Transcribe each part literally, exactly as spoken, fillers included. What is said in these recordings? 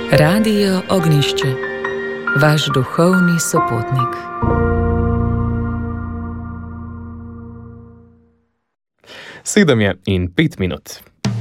Radio Ognjišče, vaš duhovni sopotnik. Sedem je in pet minut.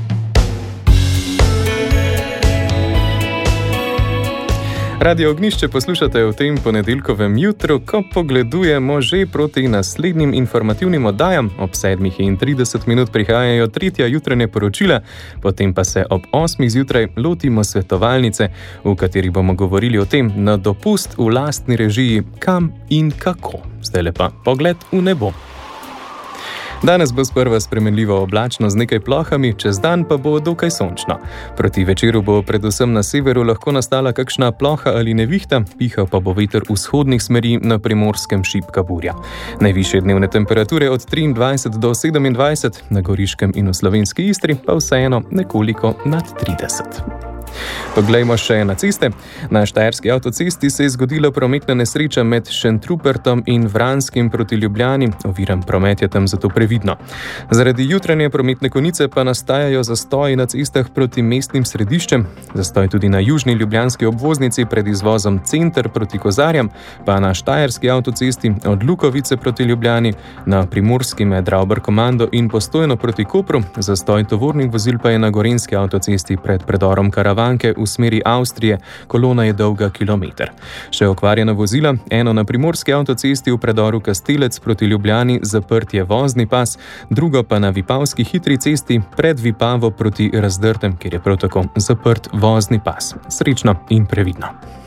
Radio Ognjišče poslušate v tem ponedeljkovem jutru, ko pogledujemo že proti naslednjim informativnim oddajam. Ob sedmih in trideset minut prihajajo tretja jutranje poročila, potem pa se ob osmih zjutraj lotimo svetovalnice, v kateri bomo govorili o tem na dopust v lastni režiji, kam in kako. Zdaj pa pogled v nebo. Danes bo sprva spremenljivo oblačno z nekaj plohami, čez dan pa bo dokaj sončno. Proti večeru bo predvsem na severu lahko nastala kakšna ploha ali nevihta, pihal pa bo veter vzhodnih smeri, na Primorskem šibka burja. Najvišje dnevne temperature od triindvajset do sedemindvajset, na Goriškem in v Slovenski Istri pa vseeno nekoliko nad trideset. Poglejmo še na ceste. Na Štajerski avtocesti se je zgodila prometna nesreča med Šentrupertom in Vranskim proti Ljubljani. Oviran promet je tam zato previdno. Zaradi jutranje prometne konice pa nastajajo zastoji na cestah proti mestnim središčem. Zastoj tudi na južni ljubljanski obvoznici pred izvozom Center proti Kozarjam, pa na Štajerski avtocesti od Lukovice proti Ljubljani, na Primorski med Ravbar-Komando in Postojno proti Kopru. Zastoj tovornih vozil pa je na Gorenjski avtocesti pred predorom Karavanke v smeri Avstrije, kolona je dolga kilometer. Še okvarjena vozila, eno na Primorski avtocesti v predoru Kastelec proti Ljubljani, zaprt je vozni pas, drugo pa na Vipavski hitri cesti pred Vipavo proti Razdrtem, kjer je prav tako zaprt vozni pas. Srečno in previdno.